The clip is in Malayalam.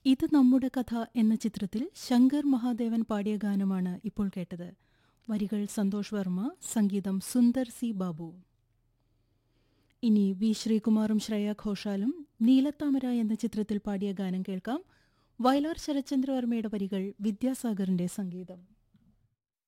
ഇത് നമ്മുടെ കഥ എന്ന ചിത്രത്തിൽ ശങ്കർ മഹാദേവൻ പാടിയ ഗാനമാണ് ഇപ്പോൾ കേട്ടത്. വരികൾ സന്തോഷ് വർമ്മ, സംഗീതം സുന്ദർ സി ബാബു. ഇനി വി ശ്രീകുമാറും ശ്രേയ ഘോഷാലും നീലത്താമര എന്ന ചിത്രത്തിൽ പാടിയ ഗാനം കേൾക്കാം. വയലാർ ശരത്ചന്ദ്രവർമ്മയുടെ വരികൾ, വിദ്യാസാഗറിന്റെ സംഗീതം.